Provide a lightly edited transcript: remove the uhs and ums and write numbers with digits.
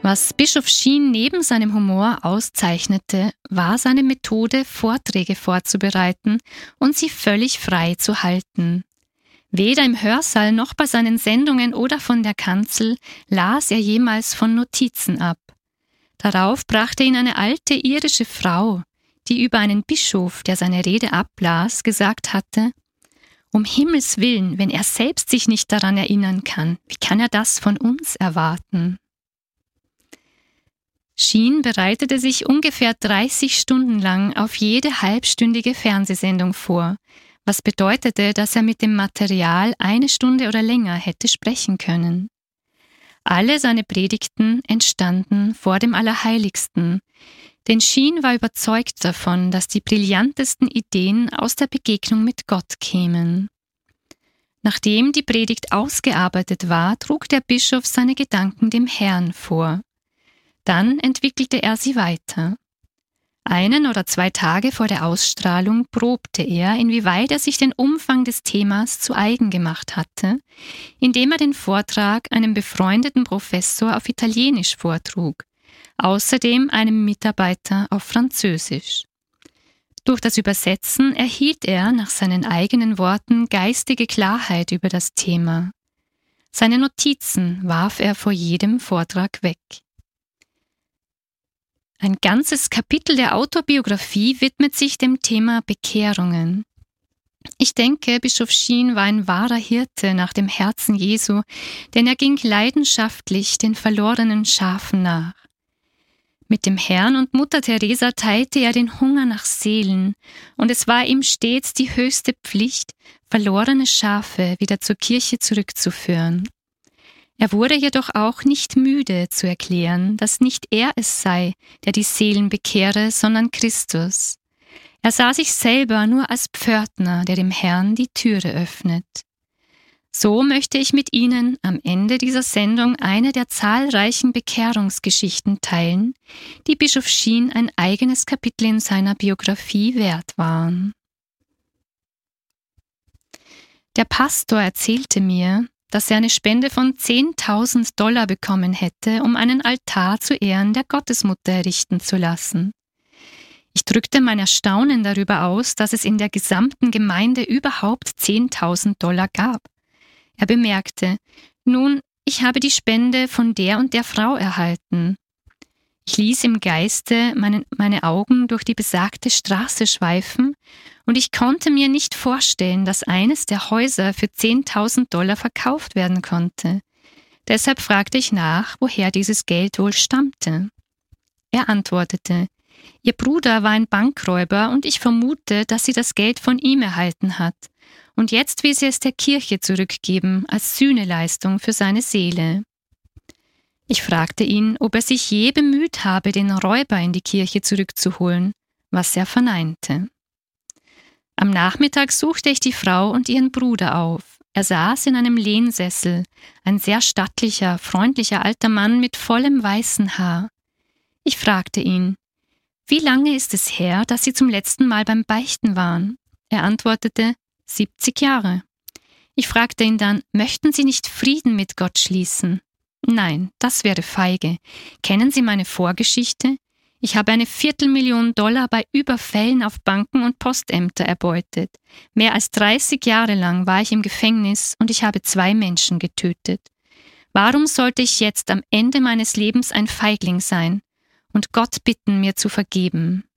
Was Bischof Sheen neben seinem Humor auszeichnete, war seine Methode, Vorträge vorzubereiten und sie völlig frei zu halten. Weder im Hörsaal noch bei seinen Sendungen oder von der Kanzel las er jemals von Notizen ab. Darauf brachte ihn eine alte irische Frau, die über einen Bischof, der seine Rede ablas, gesagt hatte: Um Himmels Willen, wenn er selbst sich nicht daran erinnern kann, wie kann er das von uns erwarten? Sheen bereitete sich ungefähr 30 Stunden lang auf jede halbstündige Fernsehsendung vor, was bedeutete, dass er mit dem Material 1 Stunde oder länger hätte sprechen können. Alle seine Predigten entstanden vor dem Allerheiligsten, denn Sheen war überzeugt davon, dass die brillantesten Ideen aus der Begegnung mit Gott kämen. Nachdem die Predigt ausgearbeitet war, trug der Bischof seine Gedanken dem Herrn vor. Dann entwickelte er sie weiter. 1 oder 2 Tage vor der Ausstrahlung probte er, inwieweit er sich den Umfang des Themas zu eigen gemacht hatte, indem er den Vortrag einem befreundeten Professor auf Italienisch vortrug, außerdem einem Mitarbeiter auf Französisch. Durch das Übersetzen erhielt er, nach seinen eigenen Worten, geistige Klarheit über das Thema. Seine Notizen warf er vor jedem Vortrag weg. Ein ganzes Kapitel der Autobiografie widmet sich dem Thema Bekehrungen. Ich denke, Bischof Sheen war ein wahrer Hirte nach dem Herzen Jesu, denn er ging leidenschaftlich den verlorenen Schafen nach. Mit dem Herrn und Mutter Teresa teilte er den Hunger nach Seelen, und es war ihm stets die höchste Pflicht, verlorene Schafe wieder zur Kirche zurückzuführen. Er wurde jedoch auch nicht müde zu erklären, dass nicht er es sei, der die Seelen bekehre, sondern Christus. Er sah sich selber nur als Pförtner, der dem Herrn die Türe öffnet. So möchte ich mit Ihnen am Ende dieser Sendung eine der zahlreichen Bekehrungsgeschichten teilen, die Bischof Sheen ein eigenes Kapitel in seiner Biografie wert waren. Der Pastor erzählte mir, dass er eine Spende von $10.000 bekommen hätte, um einen Altar zu Ehren der Gottesmutter errichten zu lassen. Ich drückte mein Erstaunen darüber aus, dass es in der gesamten Gemeinde überhaupt $10.000 gab. Er bemerkte: Nun, ich habe die Spende von der und der Frau erhalten. Ich ließ im Geiste meine Augen durch die besagte Straße schweifen, und ich konnte mir nicht vorstellen, dass eines der Häuser für $10.000 verkauft werden konnte. Deshalb fragte ich nach, woher dieses Geld wohl stammte. Er antwortete: Ihr Bruder war ein Bankräuber und ich vermute, dass sie das Geld von ihm erhalten hat. Und jetzt will sie es der Kirche zurückgeben, als Sühneleistung für seine Seele. Ich fragte ihn, ob er sich je bemüht habe, den Räuber in die Kirche zurückzuholen, was er verneinte. Am Nachmittag suchte ich die Frau und ihren Bruder auf. Er saß in einem Lehnsessel, ein sehr stattlicher, freundlicher alter Mann mit vollem weißen Haar. Ich fragte ihn: Wie lange ist es her, dass Sie zum letzten Mal beim Beichten waren? Er antwortete: 70 Jahre. Ich fragte ihn dann: Möchten Sie nicht Frieden mit Gott schließen? Nein, das wäre feige. Kennen Sie meine Vorgeschichte? Ich habe eine $250.000 bei Überfällen auf Banken und Postämter erbeutet. Mehr als 30 Jahre lang war ich im Gefängnis und ich habe 2 Menschen getötet. Warum sollte ich jetzt am Ende meines Lebens ein Feigling sein und Gott bitten, mir zu vergeben?